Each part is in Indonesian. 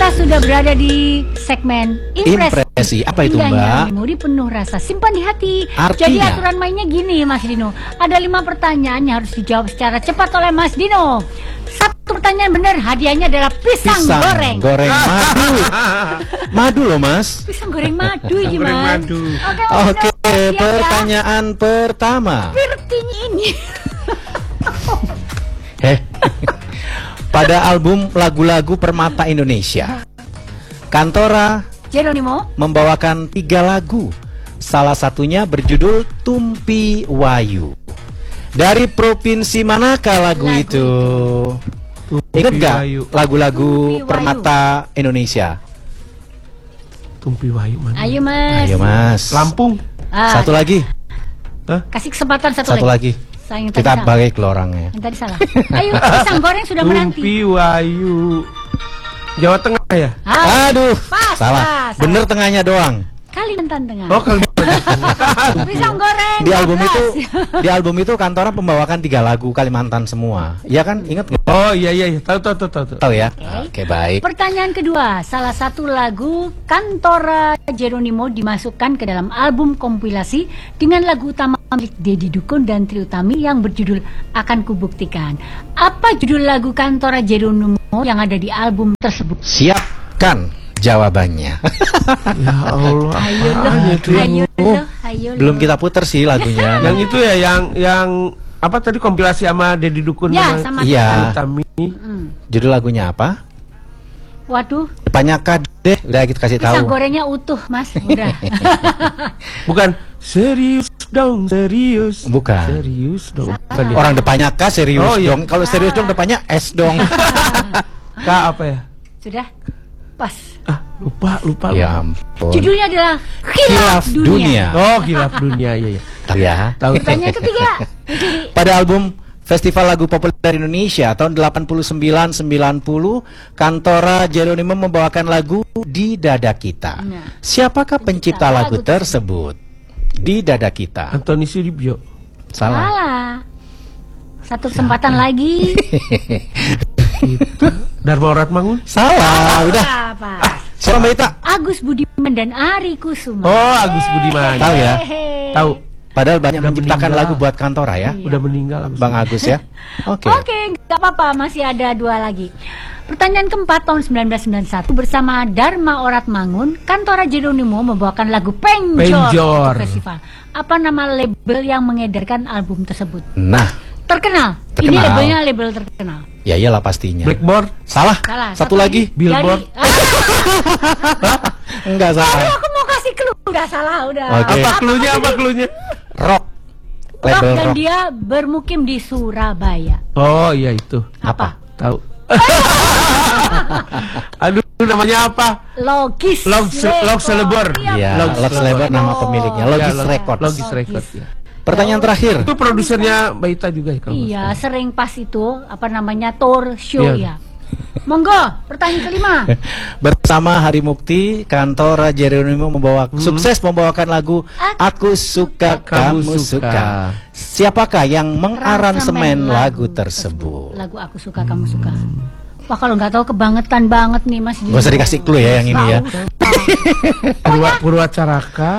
Kita sudah berada di segmen Impresi. Apa itu, Mbak? Memori penuh rasa, simpan di hati. Artinya? Jadi aturan mainnya gini, Mas Dino. Ada 5 pertanyaan yang harus dijawab secara cepat oleh Mas Dino. 1 pertanyaan benar, hadiahnya adalah pisang goreng. Goreng madu. Madu loh, Mas. Pisang goreng madu, Goreng gimana? madu. Oke, pertanyaan pertama. Sepertinya ini. Pada album lagu-lagu Permata Indonesia, Kantora Jeronimo membawakan 3 lagu. Salah satunya berjudul Tumpi Wayu. Dari provinsi manakah lagu itu? Ingat gak lagu-lagu Tumpi Wayu. Permata Indonesia? Tumpi Wayu mana? Ayo Mas. Ayo Mas. Lampung. Satu lagi. Kasih kesempatan satu lagi. Sayang, Kita tadi bagi ke orangnya. yang tadi salah. Ayo, pisang goreng sudah menanti. Tumpi Wayu. Jawa Tengah ya? Aduh, Pas, salah. pas. Bener tengahnya doang. Kalimantan Tengah. Oh, kalau Pisang goreng. Di album 12. itu, di album itu Kantora membawakan 3 lagu Kalimantan semua. Iya kan? Ingat nggak? Oh iya. Tahu. Tahu ya? Oke, baik. Pertanyaan kedua, salah satu lagu Kantora Jeronimo dimasukkan ke dalam album kompilasi dengan lagu utama milik Deddy Dukun dan Trie Utami yang berjudul Akan Kubuktikan. Apa judul lagu Kantora Jeronimo yang ada di album tersebut? Siapkan jawabannya. Ya Allah. Ayo apaan loh, itu? ayo loh. Belum kita puter sih lagunya. Yang itu ya yang apa tadi kompilasi sama Deddy Dukun Ya, sama Iya. Utami. Judul lagunya apa? Waduh, Depannya Kadeh. Udah kita kasih tahu. pisang gorengnya utuh, Mas. Udah. Bukan serius dong, serius. Bukan. Serius dong. Bukan ya? Orang depannya K serius Oh, iya. dong. Kalau serius dong depannya S dong. K apa ya? Sudah. Pas. Lupa. Ya ampun. Judulnya adalah Khilaf Dunia. Oh, Khilaf Dunia, iya. Tahu ya. Tahu. Pertanyaan ketiga. Pada album Festival Lagu Populer Indonesia tahun 89-90, Kantora Jeronimo membawakan lagu Di Dada Kita. Nah. Siapakah pencipta lagu tersebut? Di Dada Kita. Antoni Sudibyo. Salah. Salah. Satu kesempatan lagi. Dharma Oratmangun. Salah. Udah. Apa? Siapa Mbak Ita? Agus Budiman dan Ari Kusuma. Oh, Agus Budiman. Tahu ya? Hehe. Tahu. Padahal banyak Udah menciptakan meninggal. lagu buat Kantora ya. Udah meninggal Agus. Bang Agus ya. Oke. Oke, nggak apa-apa, masih ada 2 lagi. Pertanyaan keempat, tahun 1991 bersama Dharma Oratmangun, Kantora Jeronimo membawakan lagu Penjor Penjor. untuk festival. Apa nama label yang mengedarkan album tersebut? Nah, Terkenal. Ini Terkenal. labelnya label terkenal. ya iyalah pastinya. Blackboard. Salah. Salah. Satu lagi. Billboard. Enggak salah. Aku mau kasih clue. Udah salah, udah. Oke. Apa klunya? Apa klunya? Rock. Rock, Label dan rock. dia bermukim di Surabaya. Oh, iya itu. Apa? Tahu. Aduh, namanya apa? Logis. Log Celebor. Iya, Log Log Celebor nama pemiliknya. Logis Ya, Records. Logis Records ya. Pertanyaan terakhir. Itu produsernya Mbak Ita juga ya kalau nggak Iya, salah. sering pas itu apa namanya tour show Iya. ya. Monggo, pertanyaan kelima. Bersama Hari Mukti, Kantora Jeronimo sukses membawakan lagu Aku Suka Kamu Suka. Siapakah yang mengaransemen lagu tersebut? Lagu Aku Suka Kamu Suka. Wah, kalau nggak tahu kebangetan banget nih Mas. Gak usah dikasih clue ya yang ini ya. Purwacaraka.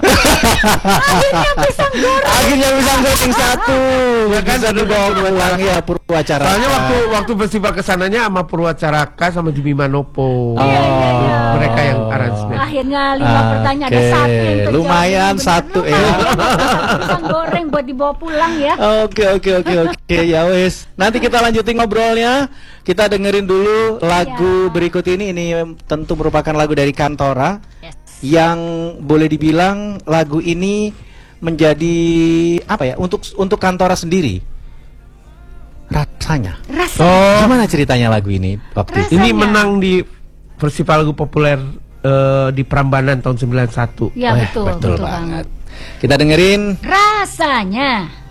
Akhirnya bisa goreng satu. Ya kan, Bisa dibawa pulang ya Purwacaraka. Soalnya waktu festival kesananya sama Purwacaraka sama Jimmy Manopo. Mereka yang aransemen. Akhirnya 5 pertanyaan ada Oke, 1 yang terjawab. lumayan Bener. 1 ya. Pisang goreng buat dibawa pulang ya. Oke, ya wes. Nanti kita lanjutin ngobrolnya. Kita dengerin dulu lagu berikut ini. Ini tentu merupakan lagu dari Kantora. Yes. Yang boleh dibilang lagu ini menjadi apa ya? Untuk Kantora sendiri. Rasanya. Oh, Gimana ceritanya lagu ini waktu itu? ini menang di Festival Lagu Populer di Prambanan tahun 91. Ya, Wah, betul betul banget. banget. Kita dengerin Rasanya.